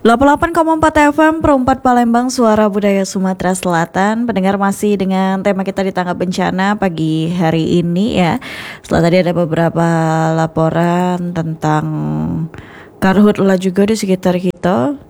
88,4 FM Perempat Palembang, Suara Budaya Sumatera Selatan. Pendengar, masih dengan tema kita di tangga bencana pagi hari ini ya. Setelah tadi ada beberapa laporan tentang karhutlah juga di sekitar kita.